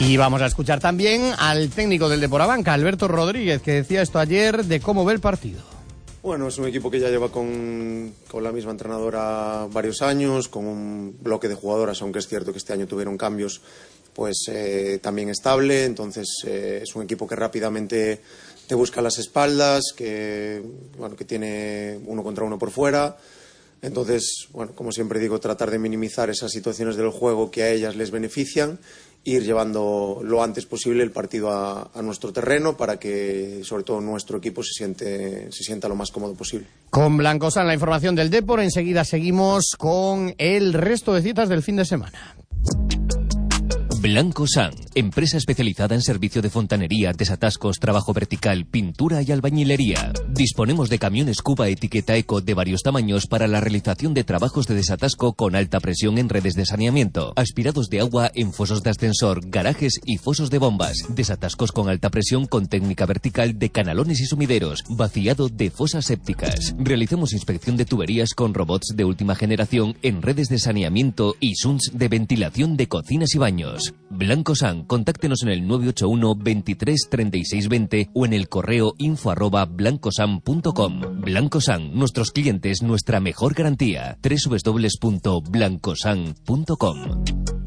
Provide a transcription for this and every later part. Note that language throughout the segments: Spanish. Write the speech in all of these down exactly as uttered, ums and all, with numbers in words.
Y vamos a escuchar también al técnico del Deportabanca, Alberto Rodríguez, que decía esto ayer de cómo ve el partido. Bueno, es un equipo que ya lleva con, con la misma entrenadora varios años, con un bloque de jugadoras, aunque es cierto que este año tuvieron cambios, pues eh, también estable. Entonces eh, es un equipo que rápidamente te busca las espaldas, que, bueno, que tiene uno contra uno por fuera. Entonces, bueno, como siempre digo, tratar de minimizar esas situaciones del juego que a ellas les benefician, ir llevando lo antes posible el partido a, a nuestro terreno para que, sobre todo, nuestro equipo se siente, se sienta lo más cómodo posible. Con Blancosan, la información del Depor. Enseguida seguimos con el resto de citas del fin de semana. Blancosan, empresa especializada en servicio de fontanería, desatascos, trabajo vertical, pintura y albañilería. Disponemos de camiones Cuba etiqueta Eco de varios tamaños para la realización de trabajos de desatasco con alta presión en redes de saneamiento, aspirados de agua en fosos de ascensor, garajes y fosos de bombas, desatascos con alta presión con técnica vertical de canalones y sumideros, vaciado de fosas sépticas. Realizamos inspección de tuberías con robots de última generación en redes de saneamiento y S U N S de ventilación de cocinas y baños. Blancosan, contáctenos en el nueve ocho uno veintitrés treinta y seis veinte o en el correo info arroba blancosan punto com. Blancosan, nuestros clientes, nuestra mejor garantía. doble u doble u doble u punto blancosan punto com.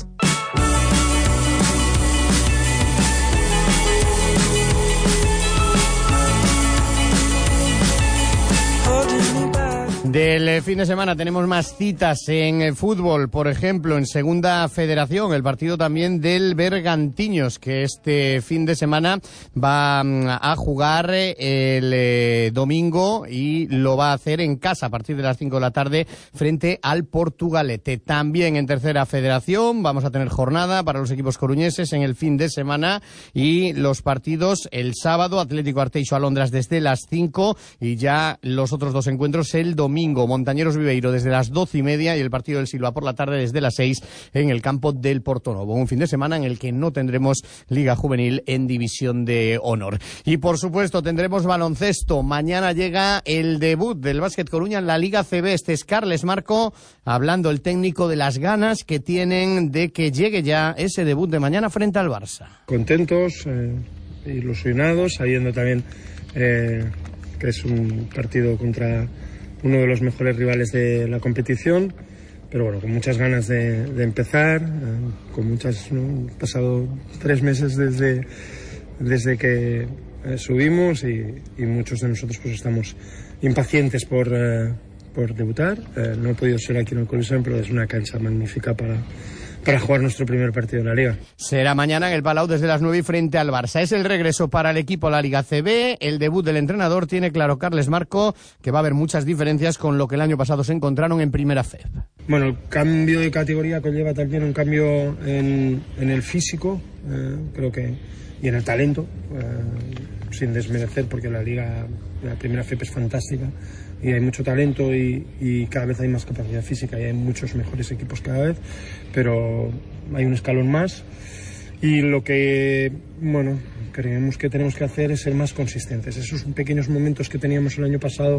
Del fin de semana tenemos más citas en fútbol, por ejemplo, en Segunda Federación, el partido también del Bergantiños, que este fin de semana va a jugar el eh, domingo y lo va a hacer en casa a partir de las cinco de la tarde frente al Portugalete. También en Tercera Federación vamos a tener jornada para los equipos coruñeses en el fin de semana y los partidos el sábado, Atlético Arteixo Alondras desde las cinco y ya los otros dos encuentros el domingo. Montañeros Viveiro desde las doce y media y el partido del Silva por la tarde desde las seis en el campo del Portonovo. Un fin de semana en el que no tendremos Liga Juvenil en División de Honor. Y por supuesto tendremos baloncesto. Mañana llega el debut del Básquet Coruña en la Liga C B. Este es Carles Marco hablando el técnico de las ganas que tienen de que llegue ya ese debut de mañana frente al Barça. Contentos, eh, ilusionados, sabiendo también eh, que es un partido contra uno de los mejores rivales de la competición, pero bueno, con muchas ganas de, de empezar, eh, con muchas, ¿no? Han pasado tres meses desde, desde que eh, subimos y, y muchos de nosotros pues estamos impacientes por, eh, por debutar. Eh, no he podido ser aquí en el Coliseum, pero es una cancha magnífica para... para jugar nuestro primer partido en la Liga. Será mañana en el Palau desde las nueve y frente al Barça. Es el regreso para el equipo a la Liga C B. El debut del entrenador tiene claro Carles Marco que va a haber muchas diferencias con lo que el año pasado se encontraron en Primera F E B. Bueno, el cambio de categoría conlleva también un cambio en, en el físico, eh, creo que, y en el talento, eh, sin desmerecer porque la Liga, la Primera F E B es fantástica. Y hay mucho talento y, y cada vez hay más capacidad física y hay muchos mejores equipos cada vez, pero hay un escalón más y lo que, bueno, creemos que tenemos que hacer es ser más consistentes. Esos pequeños momentos que teníamos el año pasado,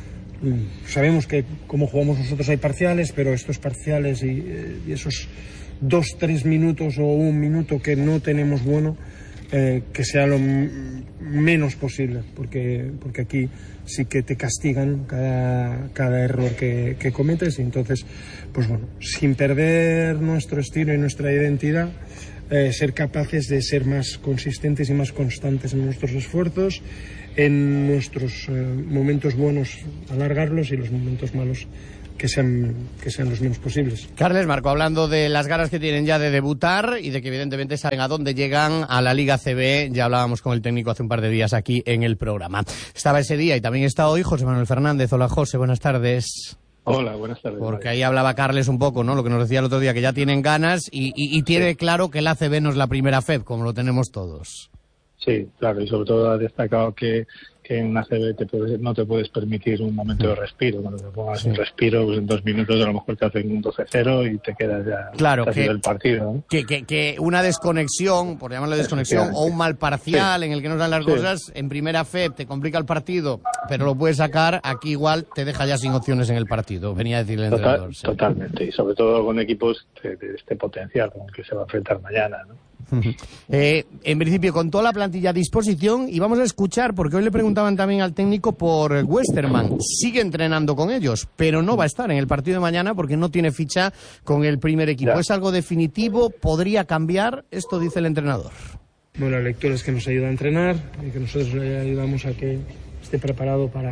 sabemos que como jugamos nosotros hay parciales, pero estos parciales y, y esos dos, tres minutos o un minuto que no tenemos bueno, eh, que sea lo menos posible, porque, porque aquí sí que te castigan cada, cada error que, que cometes y entonces, pues bueno, sin perder nuestro estilo y nuestra identidad, eh, ser capaces de ser más consistentes y más constantes en nuestros esfuerzos, en nuestros eh, momentos buenos alargarlos y los momentos malos que sean, que sean los menos posibles. Carles Marco, hablando de las ganas que tienen ya de debutar y de que evidentemente saben a dónde llegan a la Liga C B, ya hablábamos con el técnico hace un par de días aquí en el programa. Estaba ese día y también está hoy José Manuel Fernández. Hola José, buenas tardes. Hola, buenas tardes. Porque ahí hablaba Carles un poco, ¿no? Lo que nos decía el otro día, que ya tienen ganas y, y, y tiene sí. claro que la A C B no es la primera F E B, como lo tenemos todos. Sí, claro, y sobre todo ha destacado que que en una C B te puedes, no te puedes permitir un momento de respiro. Cuando te pongas sí. un respiro, pues en dos minutos a lo mejor te hacen un doce cero y te quedas ya claro, que, del partido, ¿no? Que, que, que una desconexión, por llamarlo desconexión, o un mal parcial sí. en el que no dan las sí. cosas, en primera F E B te complica el partido, pero lo puedes sacar, aquí igual te deja ya sin opciones en el partido, venía a decirle el Total, entrenador. Sí. Totalmente, y sobre todo con equipos de, de este potencial con el que se va a enfrentar mañana, ¿no? Eh, en principio, con toda la plantilla a disposición, y vamos a escuchar, porque hoy le preguntaban también al técnico por Westermann. Sigue entrenando con ellos, pero no va a estar en el partido de mañana porque no tiene ficha con el primer equipo. Ya. ¿Es algo definitivo? ¿Podría cambiar? Esto dice el entrenador. Bueno, la lectura es que nos ayuda a entrenar y que nosotros le ayudamos a que esté preparado para,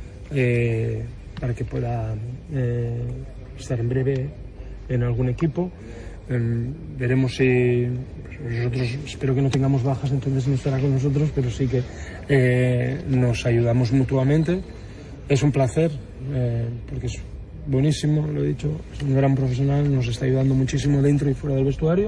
eh, para que pueda eh, estar en breve en algún equipo. Eh, veremos si nosotros, espero que no tengamos bajas, entonces no estará con nosotros, pero sí que eh, nos ayudamos mutuamente. Es un placer, eh, porque es buenísimo, lo he dicho, es un gran profesional, nos está ayudando muchísimo dentro y fuera del vestuario,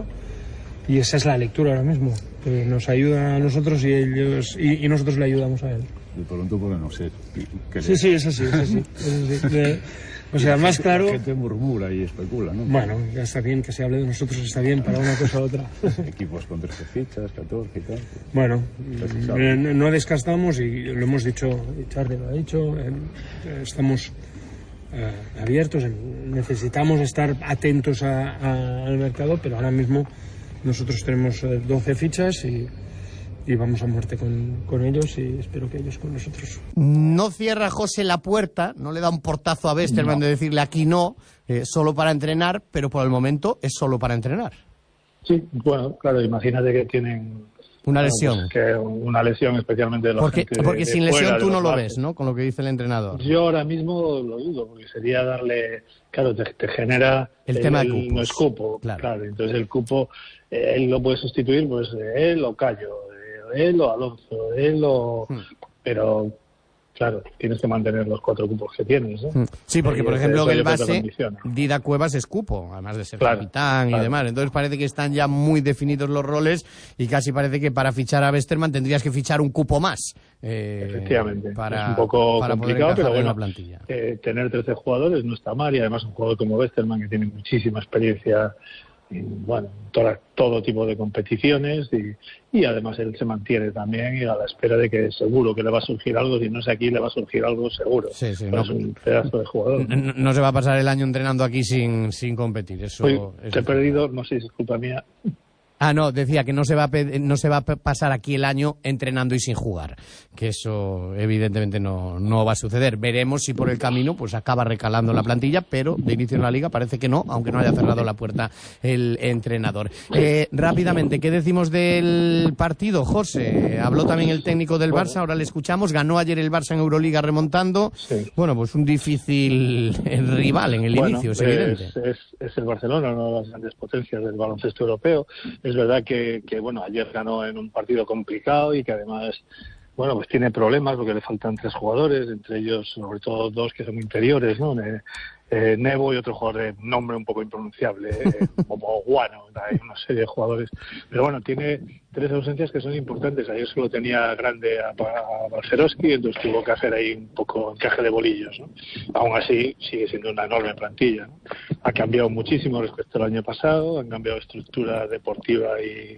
y esa es la lectura ahora mismo, que nos ayuda a nosotros y ellos y, y nosotros le ayudamos a él. De pronto podemos ser. Sí, sí, es así, es así. Es así. De, o sea, más claro... La gente murmura y especula, ¿no? Bueno, ya está bien que se hable de nosotros, está bien para una cosa u otra. Equipos con trece fichas, catorce y tal. Bueno, eh, no descartamos, y lo hemos dicho, Charlie lo ha dicho, eh, estamos eh, abiertos, necesitamos estar atentos a, a, al mercado, pero ahora mismo nosotros tenemos eh, doce fichas y... y vamos a muerte con, con ellos y espero que ellos con nosotros. No cierra José la puerta, no le da un portazo a Westermann no. de decirle aquí no, eh, solo para entrenar, pero por el momento es solo para entrenar. Sí, bueno, claro, imagínate que tienen... Una lesión. Bueno, pues que una lesión especialmente de los Porque, gente porque de, sin de lesión tú no lo bases. ves, ¿no? Con lo que dice el entrenador. Yo ahora mismo lo dudo, porque sería darle... Claro, te, te genera... El, el tema de cupos. No es cupo, claro. claro. Entonces el cupo, eh, él lo puede sustituir, pues él o Cayo, él o Alonso, él o... Hmm. Pero, claro, tienes que mantener los cuatro cupos que tienes, ¿no? Sí, porque, por ejemplo, el base, Dida Cuevas es cupo, además de ser claro, capitán claro. y demás. Entonces parece que están ya muy definidos los roles y casi parece que para fichar a Westermann tendrías que fichar un cupo más. Eh, Efectivamente. Para, es un poco para complicado, pero bueno, la plantilla. Eh, tener trece jugadores no está mal y además un jugador como Westermann que tiene muchísima experiencia en, bueno, toda, todo tipo de competiciones y, y además él se mantiene también y a la espera de que seguro que le va a surgir algo, si no es aquí le va a surgir algo seguro. Sí, sí, no, es un pedazo de jugador. No, no se va a pasar el año entrenando aquí sin, sin competir. Eso, Uy, eso te he perdido, no sé si es culpa mía. Ah, no, decía que no se va a pe- no se va a pasar aquí el año entrenando y sin jugar, que eso evidentemente no, no va a suceder. Veremos si por el camino pues acaba recalando la plantilla, pero de inicio en la liga parece que no, aunque no haya cerrado la puerta el entrenador. Eh, rápidamente, ¿qué decimos del partido, José? Habló también el técnico del Barça, ahora le escuchamos. Ganó ayer el Barça en Euroliga remontando. Sí. Bueno, pues un difícil rival en el bueno, inicio, es, es evidente. Es, es el Barcelona, una de las grandes potencias del baloncesto europeo. Es verdad que, que, bueno, ayer ganó en un partido complicado y que además, bueno, pues tiene problemas porque le faltan tres jugadores, entre ellos, sobre todo, dos que son interiores, ¿no? Eh, eh, Nebo y otro jugador de nombre un poco impronunciable, eh, como Guano, hay una serie de jugadores. Pero bueno, tiene tres ausencias que son importantes. Ayer solo tenía grande a, a Balcerowski, entonces tuvo que hacer ahí un poco encaje de bolillos, ¿no? Aún así, sigue siendo una enorme plantilla, ¿no? Ha cambiado muchísimo respecto al año pasado, han cambiado estructura deportiva y,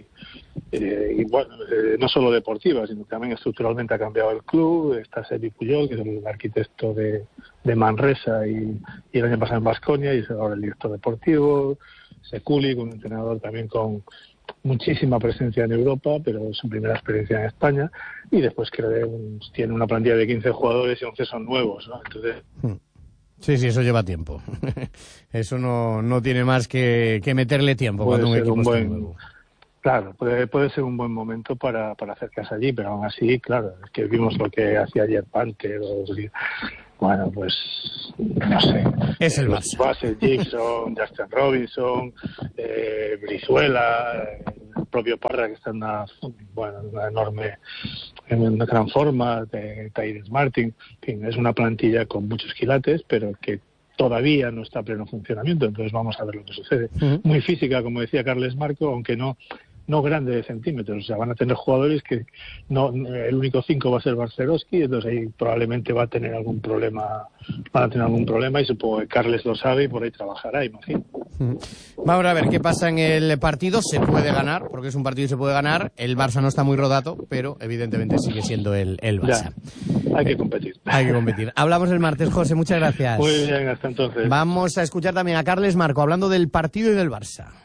eh, y bueno, eh, no solo deportiva, sino que también estructuralmente ha cambiado el club. Está Sergi Puyol, que es el arquitecto de, de Manresa y, y el año pasado en Baskonia, y es ahora el director deportivo. Sekuli, un entrenador también con muchísima presencia en Europa, pero su primera experiencia en España, y después que tiene una plantilla de quince jugadores y once son nuevos, ¿no? Entonces... Sí, sí, eso lleva tiempo. Eso no, no tiene más que, que meterle tiempo puede cuando un equipo un está buen, nuevo. Claro, puede, puede ser un buen momento para, para hacer casa allí, pero aún así, claro, es que vimos lo que hacía ayer Panther, o, bueno, pues, no sé. Es el los Barça. Bases, Gibson, Justin Robinson, eh, Brizuela, el propio Parra, que está en una, bueno, una enorme, en una gran forma, de Tyrese Martin, en fin, es una plantilla con muchos quilates, pero que todavía no está a pleno funcionamiento, entonces vamos a ver lo que sucede. Uh-huh. Muy física, como decía Carles Marco, aunque no no grande de centímetros, o sea, van a tener jugadores que no, el único cinco va a ser Balcerowski, entonces ahí probablemente va a tener algún problema, van a tener algún problema y supongo que Carles lo sabe y por ahí trabajará, imagino. Uh-huh. Vamos a ver qué pasa en el partido. Se puede ganar, porque es un partido y se puede ganar. El Barça no está muy rodato, pero evidentemente sigue siendo el, el Barça. Ya, hay que competir. Hay que competir. Hablamos el martes, José, muchas gracias. Muy bien, hasta entonces. Vamos a escuchar también a Carles Marco hablando del partido y del Barça.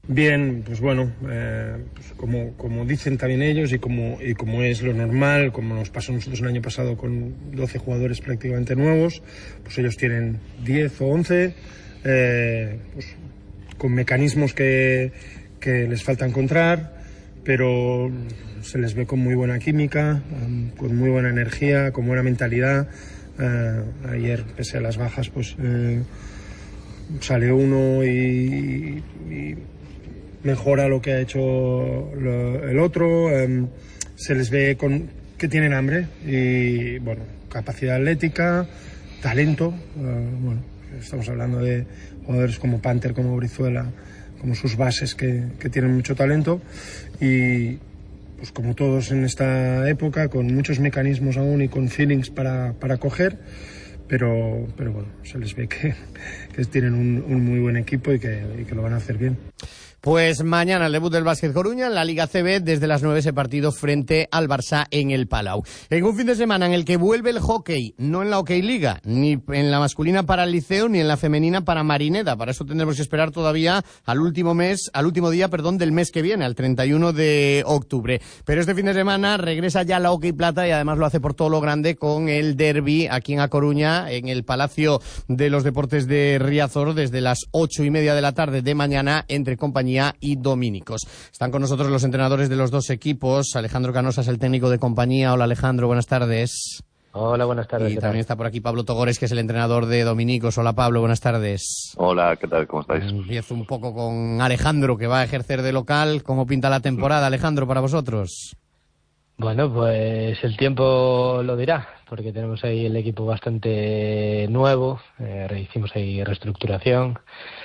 Bien, pues bueno, eh, pues como, como dicen también ellos y como, y como es lo normal, como nos pasó a nosotros el año pasado con doce jugadores prácticamente nuevos, pues ellos tienen diez o once, eh, pues con mecanismos que, que les falta encontrar, pero se les ve con muy buena química, um, con muy buena energía, con buena mentalidad. Eh, ayer, pese a las bajas, pues eh, sale uno y, y mejora lo que ha hecho lo, el otro. Eh, se les ve con, que tienen hambre y bueno, capacidad atlética, talento. Eh, bueno, estamos hablando de jugadores como Panther, como Brizuela, como sus bases que, que tienen mucho talento y pues como todos en esta época, con muchos mecanismos aún y con feelings para, para coger, pero, pero bueno, se les ve que, que tienen un, un muy buen equipo y que, y que lo van a hacer bien. Pues mañana el debut del Básquet Coruña en la Liga C B, desde las nueve ese partido frente al Barça en el Palau. En un fin de semana en el que vuelve el hockey, no en la Hockey Liga, ni en la masculina para el Liceo, ni en la femenina para Marineda. Para eso tendremos que esperar todavía al último mes, al último día, perdón, del mes que viene, al treinta y uno de octubre. Pero este fin de semana regresa ya la Hockey Plata y además lo hace por todo lo grande con el derbi aquí en A Coruña, en el Palacio de los Deportes de Riazor, desde las ocho y media de la tarde de mañana, entre Compañía y Dominicos. Están con nosotros los entrenadores de los dos equipos. Alejandro Canosas, el técnico de Compañía. Hola, Alejandro, buenas tardes. Hola, buenas tardes. Y también está por aquí Pablo Togores, que es el entrenador de Dominicos. Hola, Pablo, buenas tardes. Hola, ¿qué tal? ¿Cómo estáis? Empiezo un poco con Alejandro, que va a ejercer de local. ¿Cómo pinta la temporada, Alejandro, para vosotros? Bueno, pues el tiempo lo dirá, porque tenemos ahí el equipo bastante nuevo. Eh, hicimos ahí reestructuración.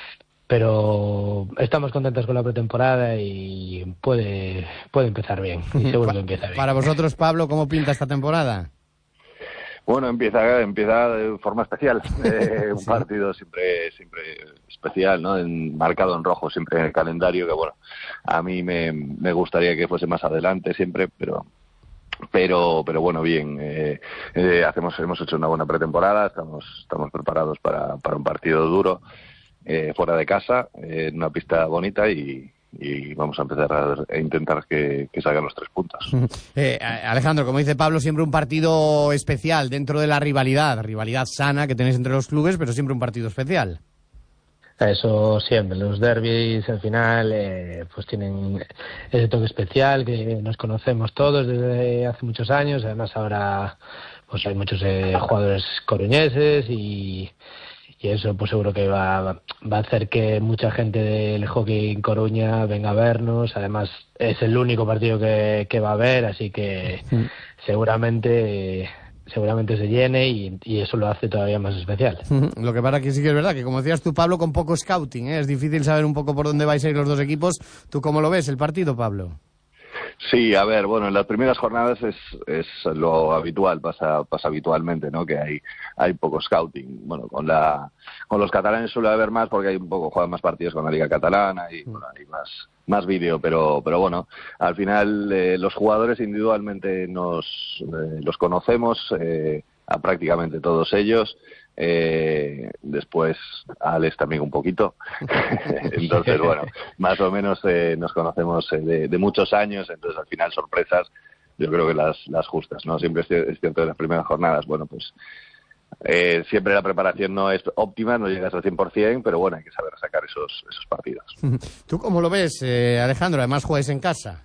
Pero estamos contentos con la pretemporada y puede, puede empezar bien. Y seguro que empieza bien. Para vosotros, Pablo, ¿cómo pinta esta temporada? Bueno, empieza empieza de forma especial. Eh, un sí. partido siempre siempre especial, ¿no? En, marcado en rojo siempre en el calendario, que bueno, a mí me, me gustaría que fuese más adelante siempre, pero pero pero bueno, bien. Eh, eh, hacemos hemos hecho una buena pretemporada, estamos estamos preparados para, para un partido duro. Eh, fuera de casa, eh, en una pista bonita y, y vamos a empezar a, a intentar que, que salgan los tres puntos. Eh, Alejandro, como dice Pablo, siempre un partido especial dentro de la rivalidad, rivalidad sana que tenéis entre los clubes, pero siempre un partido especial. Eso siempre, los derbis al final eh, pues tienen ese toque especial que nos conocemos todos desde hace muchos años, además ahora pues hay muchos eh, jugadores coruñeses y Y eso pues seguro que va, va a hacer que mucha gente del hockey en Coruña venga a vernos. Además es el único partido que, que va a haber, así que sí. seguramente seguramente se llene y, y eso lo hace todavía más especial. Lo que pasa que sí que es verdad, que como decías tú, Pablo, con poco scouting, ¿eh? Es difícil saber un poco por dónde vais a ir los dos equipos. ¿Tú cómo lo ves el partido, Pablo? Sí, a ver, bueno, en las primeras jornadas es, es lo habitual, pasa pasa habitualmente, ¿no? Que hay hay poco scouting. Bueno, con la con los catalanes suele haber más porque hay un poco juegan más partidos con la Liga Catalana y bueno, hay más más vídeo, pero pero bueno, al final eh, los jugadores individualmente nos eh, los conocemos eh, a prácticamente todos ellos. Eh, después Alex también un poquito. Entonces bueno, más o menos eh, nos conocemos eh, de, de muchos años, entonces al final sorpresas yo creo que las las justas, ¿no? Siempre es cierto en las primeras jornadas, bueno pues eh, siempre la preparación no es óptima, no llegas al cien por ciento, pero bueno, hay que saber sacar esos esos partidos. ¿Tú cómo lo ves, eh, Alejandro? Además jugáis en casa.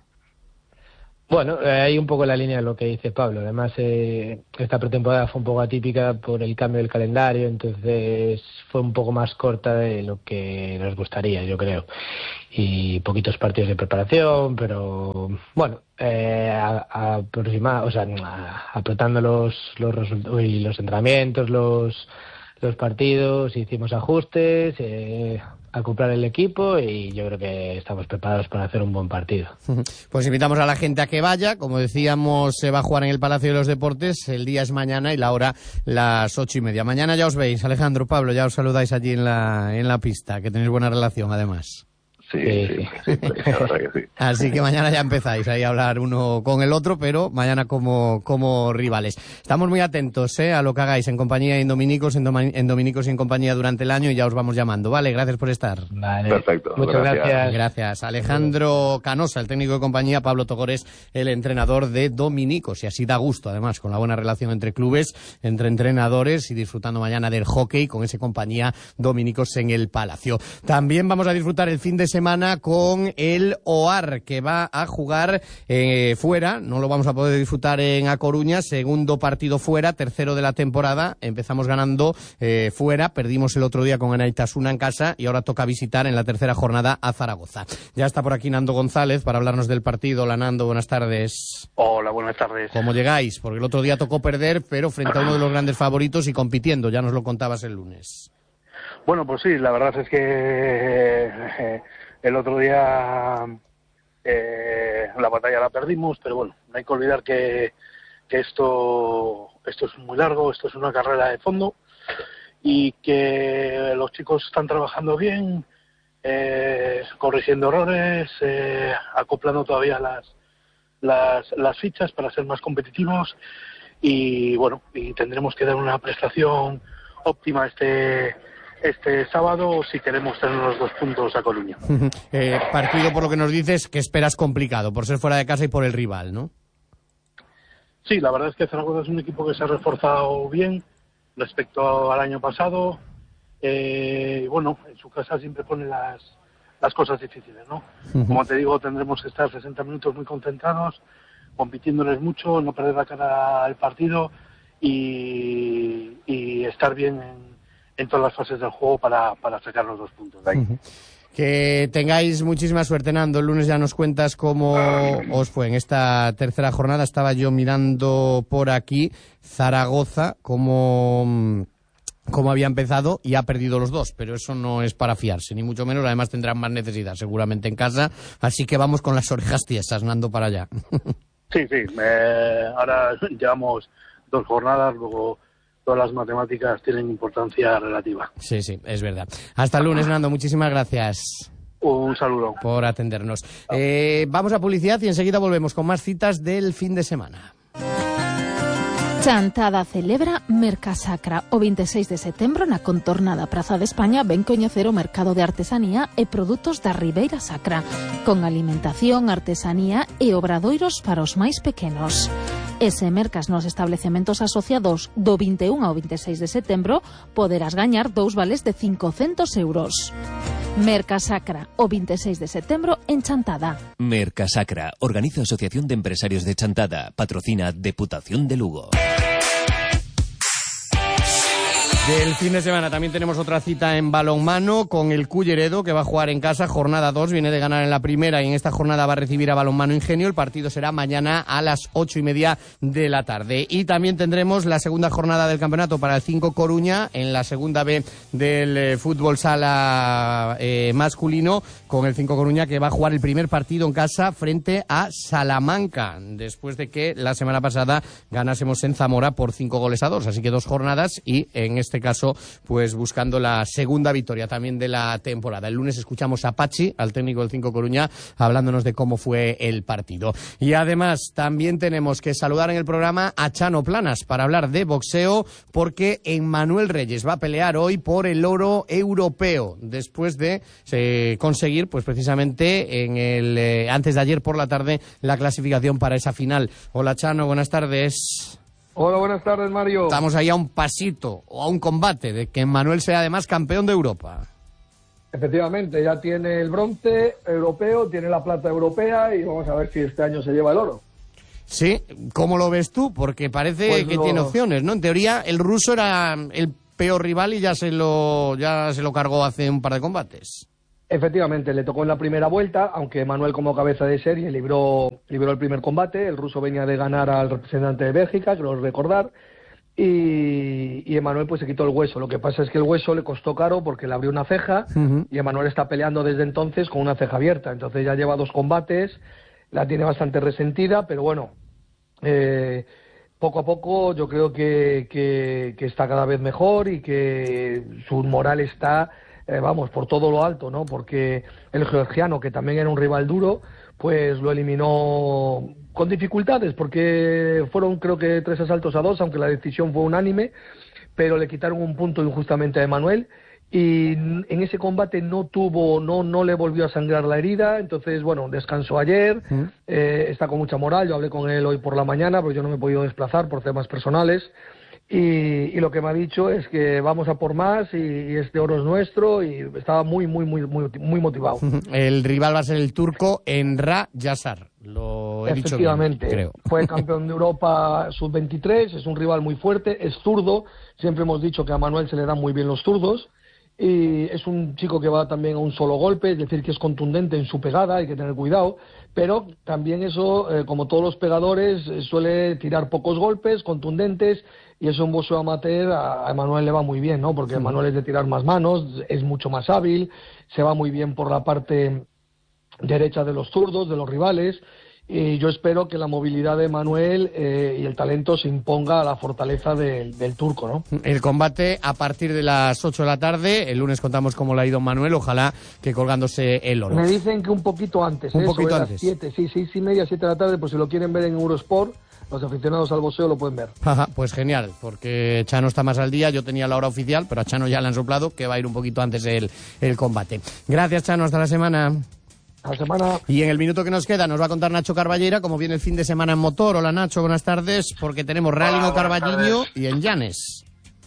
Bueno, eh, hay un poco la línea de lo que dice Pablo. Además, eh, esta pretemporada fue un poco atípica por el cambio del calendario, entonces fue un poco más corta de lo que nos gustaría, yo creo. Y poquitos partidos de preparación, pero bueno, eh, a, a aproximar, o sea, a, apretando los los, resultados y los entrenamientos, los los partidos, hicimos ajustes, eh, a comprar el equipo y yo creo que estamos preparados para hacer un buen partido. Pues invitamos a la gente a que vaya. Como decíamos, se va a jugar en el Palacio de los Deportes. El día es mañana y la hora las ocho y media. Mañana ya os veis, Alejandro, Pablo, ya os saludáis allí en la en la pista, que tenéis buena relación además. Sí, sí, sí, sí, sí, la verdad que sí. Así que mañana ya empezáis ahí a hablar uno con el otro, pero mañana como, como rivales. Estamos muy atentos ¿eh? a lo que hagáis en compañía y en Dominicos, en, Doma, en Dominicos y en compañía durante el año, y ya os vamos llamando. Vale, gracias por estar. Vale. Perfecto. Muchas gracias. gracias. Gracias. Alejandro Canosa, el técnico de compañía, Pablo Togores, el entrenador de Dominicos. Y así da gusto, además, con la buena relación entre clubes, entre entrenadores, y disfrutando mañana del hockey con ese compañía Dominicos en el Palacio. También vamos a disfrutar el fin de semana con el O A R, que va a jugar eh, fuera. No lo vamos a poder disfrutar en A Coruña. Segundo partido fuera, tercero de la temporada. Empezamos ganando eh, fuera, perdimos el otro día con Anaitasuna en casa y ahora toca visitar en la tercera jornada a Zaragoza. Ya está por aquí Nando González para hablarnos del partido. Hola Nando, buenas tardes. Hola, buenas tardes. ¿Cómo llegáis? Porque el otro día tocó perder, pero frente a uno de los grandes favoritos y compitiendo. Ya nos lo contabas el lunes. Bueno, pues sí, la verdad es que eh, el otro día eh, la batalla la perdimos, pero bueno, no hay que olvidar que, que esto, esto es muy largo, esto es una carrera de fondo y que los chicos están trabajando bien, eh, corrigiendo errores, eh, acoplando todavía las, las, las fichas para ser más competitivos y bueno, y tendremos que dar una prestación óptima este este sábado si queremos tener los dos puntos a Coruña. eh, partido, por lo que nos dices, que esperas complicado, por ser fuera de casa y por el rival, ¿no? Sí, la verdad es que Zaragoza es un equipo que se ha reforzado bien respecto al año pasado. Eh, y bueno, en su casa siempre pone las, las cosas difíciles, ¿no? Uh-huh. Como te digo, tendremos que estar sesenta minutos muy concentrados, compitiéndoles mucho, no perder la cara al partido y, y estar bien en en todas las fases del juego para, para sacar los dos puntos de ahí. Uh-huh. Que tengáis muchísima suerte, Nando. El lunes ya nos cuentas cómo os fue en esta tercera jornada. Estaba yo mirando por aquí Zaragoza, cómo, cómo había empezado y ha perdido los dos, pero eso no es para fiarse, ni mucho menos. Además tendrán más necesidad seguramente en casa, así que vamos con las orejas tiesas, Nando, para allá. Sí, sí. Eh, ahora llevamos dos jornadas, luego todas las matemáticas tienen importancia relativa. Sí, sí, es verdad. Hasta el lunes, Nando. Muchísimas gracias. Un saludo. Por atendernos. Eh, vamos a publicidad y enseguida volvemos con más citas del fin de semana. Chantada celebra Mercasacra. O veintiséis de setembro na contornada Praza de España ven coñecer o mercado de artesanía e produtos da Ribeira Sacra, con alimentación, artesanía e obradoiros para os máis pequenos. E se mercas nos establecementos asociados do vinte e un ao veintiséis de setembro, poderás gañar dous vales de cincocentos euros. Mercasacra, o veintiséis de setembro en Chantada. Mercasacra, organiza Asociación de Empresarios de Chantada, patrocina Deputación de Lugo. Del fin de semana también tenemos otra cita en balonmano con el Culleredo, que va a jugar en casa, jornada dos, viene de ganar en la primera y en esta jornada va a recibir a Balonmano Ingenio. El partido será mañana a las ocho y media de la tarde. Y también tendremos la segunda jornada del campeonato para el cinco Coruña, en la segunda B del eh, fútbol sala eh, masculino, con el cinco Coruña, que va a jugar el primer partido en casa frente a Salamanca, después de que la semana pasada ganásemos en Zamora por cinco goles a dos. Así que dos jornadas y en este caso, pues buscando la segunda victoria también de la temporada. El lunes escuchamos a Pachi, al técnico del cinco Coruña, hablándonos de cómo fue el partido. Y además también tenemos que saludar en el programa a Chano Planas para hablar de boxeo, porque Emmanuel Reyes va a pelear hoy por el oro europeo, después de eh, conseguir, pues precisamente en el eh, antes de ayer por la tarde, la clasificación para esa final. Hola Chano, buenas tardes. Hola, buenas tardes, Mario. Estamos ahí a un pasito o a un combate de que Manuel sea además campeón de Europa. Efectivamente, ya tiene el bronce europeo, tiene la plata europea y vamos a ver si este año se lleva el oro. Sí, ¿cómo lo ves tú? Porque parece pues que lo... tiene opciones, ¿no? En teoría, el ruso era el peor rival y ya se lo ya se lo cargó hace un par de combates. Efectivamente, le tocó en la primera vuelta, aunque Manuel como cabeza de serie libró, libró el primer combate. El ruso venía de ganar al representante de Bélgica, creo recordar, y, y Emmanuel pues se quitó el hueso. Lo que pasa es que el hueso le costó caro porque le abrió una ceja, uh-huh. y Emmanuel está peleando desde entonces con una ceja abierta. Entonces ya lleva dos combates, la tiene bastante resentida, pero bueno, eh, poco a poco yo creo que, que, que está cada vez mejor y que su moral está eh, vamos, por todo lo alto, ¿no? Porque el georgiano, que también era un rival duro, pues lo eliminó con dificultades, porque fueron creo que tres asaltos a dos, aunque la decisión fue unánime, pero le quitaron un punto injustamente a Emanuel, y en ese combate no tuvo, no, no le volvió a sangrar la herida, entonces bueno, descansó ayer, mm. eh, está con mucha moral, yo hablé con él hoy por la mañana, pero yo no me he podido desplazar por temas personales, y, y lo que me ha dicho es que vamos a por más, y, y este oro es nuestro, y estaba muy, muy, muy, muy, muy motivado. El rival va a ser el turco Enra Yasar, lo he dicho bien, efectivamente, creo. Fue campeón de Europa sub veintitrés, es un rival muy fuerte, es zurdo, siempre hemos dicho que a Manuel se le dan muy bien los zurdos, y es un chico que va también a un solo golpe, es decir, que es contundente en su pegada, hay que tener cuidado, pero también eso, eh, como todos los pegadores, eh, suele tirar pocos golpes, contundentes, y eso en boxeo amateur a Emanuel le va muy bien, ¿no? Porque Emanuel es de tirar más manos, es mucho más hábil, se va muy bien por la parte derecha de los zurdos, de los rivales, y yo espero que la movilidad de Manuel eh, y el talento se imponga a la fortaleza de, del turco, ¿no? El combate a partir de las ocho de la tarde, el lunes contamos cómo le ha ido Manuel, ojalá que colgándose el oro. Me dicen que un poquito antes, un ¿eh? poquito Sobre antes. Las siete, sí, seis y media, siete de la tarde, pues si lo quieren ver en Eurosport, los aficionados al boxeo lo pueden ver. Ajá, pues genial, porque Chano está más al día, yo tenía la hora oficial, pero a Chano ya le han soplado que va a ir un poquito antes el, el combate. Gracias, Chano, hasta la semana. La semana. Y en el minuto que nos queda nos va a contar Nacho Carballera cómo viene el fin de semana en motor. Hola Nacho, buenas tardes, porque tenemos Rally en Carballiño y en Llanes.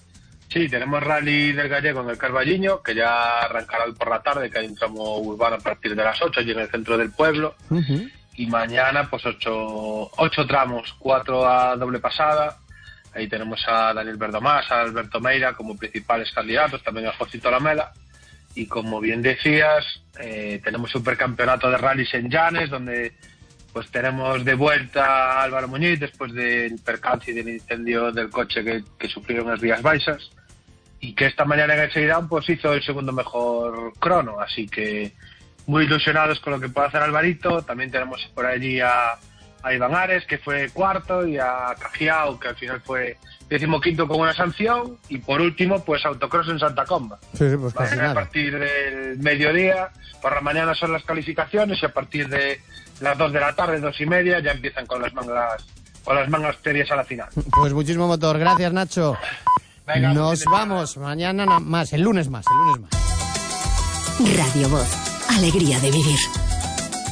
Sí, tenemos Rally del Gallego en el Carballiño, que ya arrancará hoy por la tarde, que hay un tramo urbano a partir de las ocho, allí en el centro del pueblo. Uh-huh. Y mañana, pues ocho, ocho tramos, cuatro a doble pasada. Ahí tenemos a Daniel Verdomás, a Alberto Meira como principales candidatos, también a Josito Lamela. Y como bien decías, eh, tenemos supercampeonato de rallies en Llanes, donde pues tenemos de vuelta a Álvaro Muñiz después del percance y del incendio del coche que, que sufrieron en las Rías Baixas, y que esta mañana en el Seirán pues hizo el segundo mejor crono, así que muy ilusionados con lo que puede hacer Alvarito. También tenemos por allí a, a Iván Ares, que fue cuarto, y a Cajiao, que al final fue decimoquinto con una sanción, y por último pues autocross en Santa Comba. Sí, sí, pues casi a nada. partir del mediodía, por la mañana son las calificaciones, y a partir de las dos de la tarde, dos y media, ya empiezan con las mangas con las mangas serias a la final. Pues muchísimo motor, gracias Nacho. Venga, nos vamos, mañana más, el lunes más, el lunes más. Radio Voz, alegría de vivir.